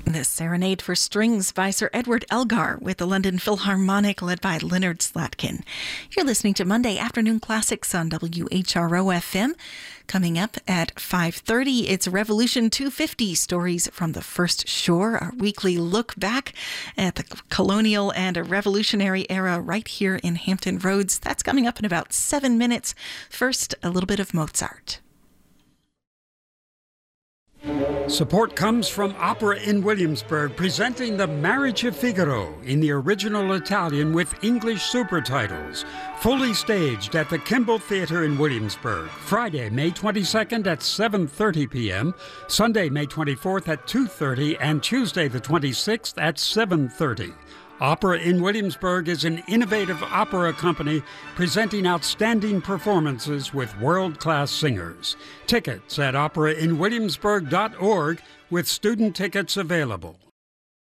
The Serenade for Strings by Sir Edward Elgar with the London Philharmonic led by Leonard Slatkin. You're listening to Monday Afternoon Classics on WHRO-FM. Coming up at 5:30, it's Revolution 250, Stories from the First Shore, our weekly look back at the colonial and revolutionary era right here in Hampton Roads. That's coming up in about 7 minutes. First, a little bit of Mozart. Support comes from Opera in Williamsburg, presenting The Marriage of Figaro in the original Italian with English super titles. Fully staged at the Kimball Theatre in Williamsburg. Friday, May 22nd at 7:30 p.m., Sunday, May 24th at 2:30, and Tuesday the 26th at 7:30. Opera in Williamsburg is an innovative opera company presenting outstanding performances with world-class singers. Tickets at operainwilliamsburg.org with student tickets available.